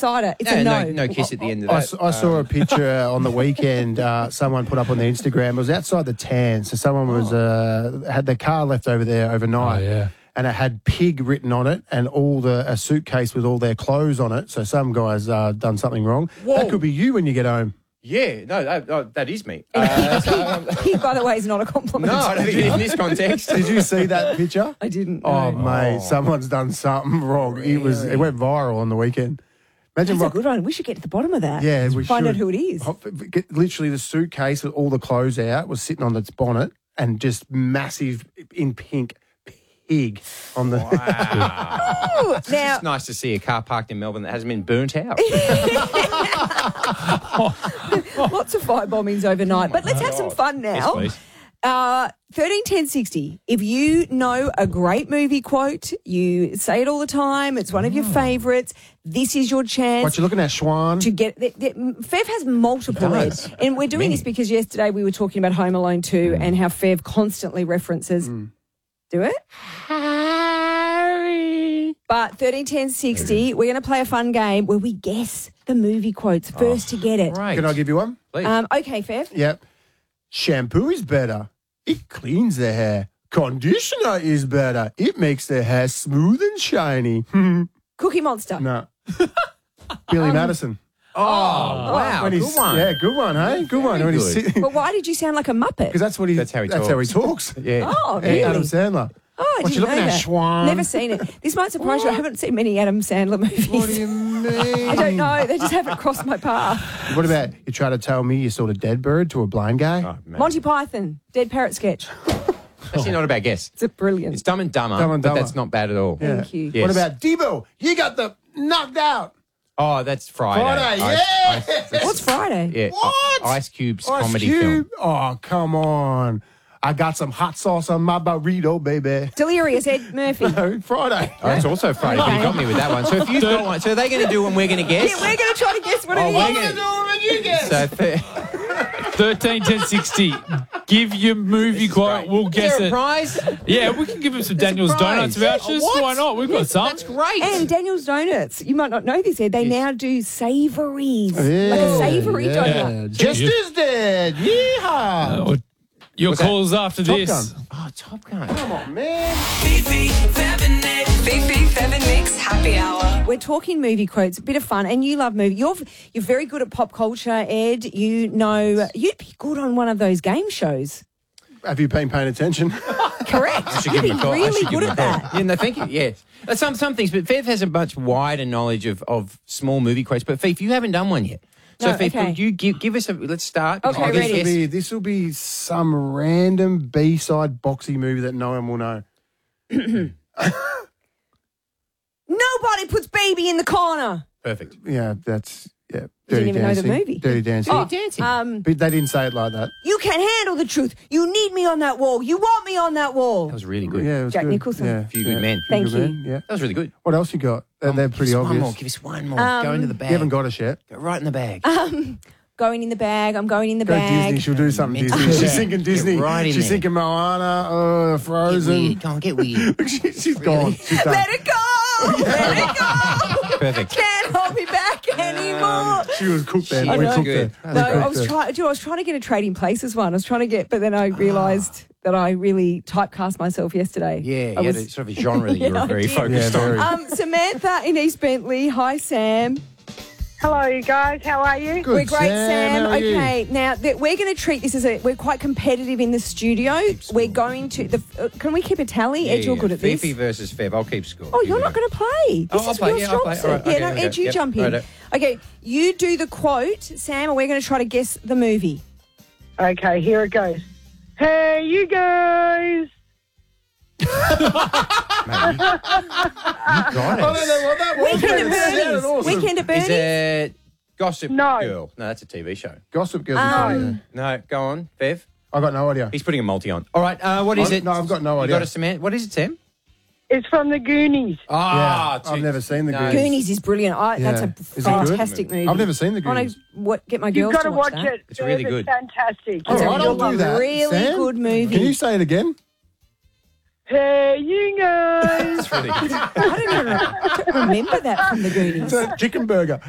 cider. It's a no. No kiss at the end of that. I saw a picture on the weekend. Someone put up on their Instagram. It was outside the Tan. So someone was had their car left over there overnight. Oh, yeah. And it had pig written on it and a suitcase with all their clothes on it. So some guy's done something wrong. Whoa. That could be you when you get home. Yeah, no, that is me. Pig, by the way, is not a compliment. No, I don't think in this context. Did you see that picture? I didn't. Oh, No. mate, someone's done something wrong. It went viral on the weekend. Imagine That's a good one. We should get to the bottom of that. Yeah, we Find should. out who it is. Literally, the suitcase with all the clothes out was sitting on its bonnet and just massive in pink pig on the. Ooh, It's now, just nice to see a car parked in Melbourne that hasn't been burnt out. lots of fire bombings overnight. But let's have some fun now. Yes, please. 131060. If you know a great movie quote, you say it all the time, it's one of your favourites, this is your chance. What you looking at, Schwan? To get Fev has multiple It heads, does. and we're doing this because yesterday we were talking about Home Alone 2 and how Fev constantly references. Do it, Harry. But 131060, we're going to play a fun game where we guess the movie quotes first to get it. Right. Can I give you one? Please. Okay, Fev. Yep. Shampoo is better. It cleans the hair. Conditioner is better. It makes the hair smooth and shiny. Cookie Monster. No. Billy Madison. Oh, wow. When Good he's- one. Yeah, good one, hey? Good one. When he's good. sitting. But why did you sound like a Muppet? Because that's how he talks. Yeah. Oh, Hey, really? Adam Sandler. Oh, I What you didn't looking know at, that. Schwan? Never seen it. This might surprise you. I haven't seen many Adam Sandler movies. What do you mean? I don't know. They just haven't crossed my path. What about you try to tell me you sold a dead bird to a blind guy? Oh, man. Monty Python, Dead Parrot Sketch. Actually, not a bad guess. It's a brilliant. It's Dumb and Dumber, Dumb and but Dumber. that's not bad at all. Yeah. Thank you. Yes. What about Debo? You got the knocked out. Oh, that's Friday. Friday, yeah. What's Friday? Yeah. What? Ice Cube's Ice comedy Cube? film. Oh, come on. I got some hot sauce on my burrito, baby. Delirious, Ed Murphy. No, Friday. Oh, it's also Friday, but you got me with that one. So if you've got one, so are they going to do one we're going to guess? Yeah, we're going to try to guess what it Oh, is. we're gonna- So 13, 10, 60. Give your movie quote. We'll Is guess there a it. prize? Yeah, we can give him some Daniel's prize. Donuts vouchers. What? Why not? We've got some. That's great. And Daniel's Donuts. You might not know this, Ed. They now do savouries. Yeah, like a savoury yeah. donut. Just as dead. Yeehaw. Your that? calls after Top this. Gun. Oh, Top Gun. Come on, man. Fifi, Fev and Nick's Happy Hour. We're talking movie quotes, a bit of fun, and you love movie. You're very good at pop culture, Ed. You know, you'd be good on one of those game shows. Have you been paying attention? Correct. I should You'd give be him a call. I really should give good him at a call. that. Yeah, no, thank you. Yes. Some things, but Fev has a much wider knowledge of small movie quotes. But Fev, you haven't done one yet. So No, Fev, okay. could you give us a? Let's start. Okay, I'll ready. guess. This will be some random B-side boxy movie that no one will know. Nobody puts baby in the corner. Perfect. Yeah, that's didn't Dirty even know the Dancing. movie. Dirty Dancing. Oh, Dancing. But they didn't say it like that. You can't handle the truth. You need me on that wall. You want me on that wall. That was really good. Yeah, it was Jack good. Nicholson. Yeah, A few good men. Few Thank good you. men, Yeah. That was really good. What else you got? They're pretty Give us obvious. One more. Give us one more. Go into the bag. You haven't got us yet. Go right in the bag. Going in the bag. I'm going in the Go bag. Disney. She'll do something Mental. Disney. She's Yeah. thinking Disney. Get right in She's there. thinking Moana, Get Frozen. weird. Go on, get weird. She's gone. She's done. Let it go. Let it go. Perfect. Can't hold me back anymore. She was cooked then. She We was cooked good. her. No, We I cooked was her. trying to get a Trading Places one. I was trying to get, but then I realised that I really typecast myself yesterday. Yeah, I you had was- a sort of a genre that you Yeah, were I very did. focused Yeah, on. very. Samantha in East Bentley. Hi, Sam. Hello, you guys. How are you? Good, We're great, Sam. How are you? Okay, now we're going to treat this we're quite competitive in the studio. We're going to can we keep a tally? Ed, you're good at this. Fifi versus Fev. I'll keep score. Oh, you're not going to play. This I'll is play. your Yeah, I'll strong play. suit. All right, Yeah, okay, no, okay. Ed, you Yep, jump in. righto. Okay, you do the quote, Sam, and we're going to try to guess the movie. Okay, here it goes. Hey, you guys. You got I don't it. know what that was. Weekend but at it sounded Bernie's. awesome. Weekend at Is Bernie's. it Gossip No. Girl? No, that's a TV show. Gossip Girl. No, go on, Fev. I've got no idea. He's putting a multi on. All right, what is it? No, I've got no You idea. got a cement? What is it, Sam? It's from the Goonies. Ah, I've never seen the no. Goonies. Goonies is brilliant. That's Yeah. a Is it good? fantastic movie. I've never seen the I Goonies. want to get my You've girls got to to watch that. it. It's really good. Fantastic. All right, You'll I'll do that. Really Sam? good movie. Can you say it again? Hey, you guys. It's really good. I don't even remember that from the Goonies. It's a chicken burger.